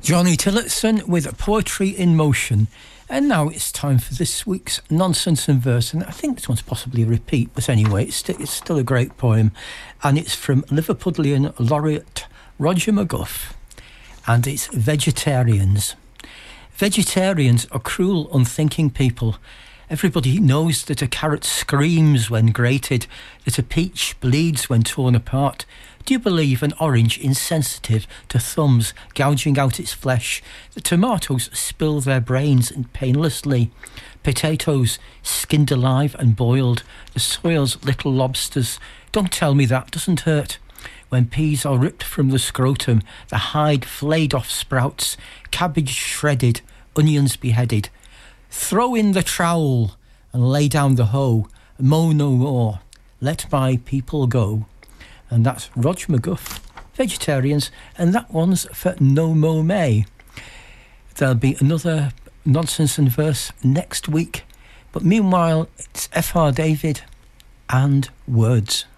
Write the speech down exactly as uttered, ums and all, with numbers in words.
Johnny Tillotson with Poetry in Motion. And now it's time for this week's Nonsense and Verse. And I think this one's possibly a repeat, but anyway, it's, st- it's still a great poem. And it's from Liverpudlian laureate Roger McGuff. And it's Vegetarians. Vegetarians are cruel, unthinking people. Everybody knows that a carrot screams when grated, that a peach bleeds when torn apart. Do you believe an orange insensitive to thumbs gouging out its flesh? The tomatoes spill their brains painlessly. Potatoes skinned alive and boiled. The soil's little lobsters. Don't tell me that doesn't hurt. When peas are ripped from the scrotum, the hide flayed off sprouts, cabbage shredded, onions beheaded. Throw in the trowel and lay down the hoe. Mow no more. Let my people go. And that's Roger McGuff, Vegetarians, and that one's for No Mo May. There'll be another Nonsense and Verse next week, but meanwhile, it's F R David and Words.